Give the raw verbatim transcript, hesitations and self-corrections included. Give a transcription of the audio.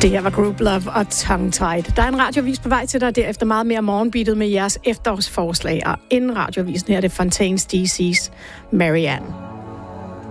Det her var Group Love og Tongue Tied. Der er en radiovis på vej til dig, derefter meget mere morgenbeatet med jeres efterårsforslag. Og inden radiovisen her er det Fontaines D C's Marianne.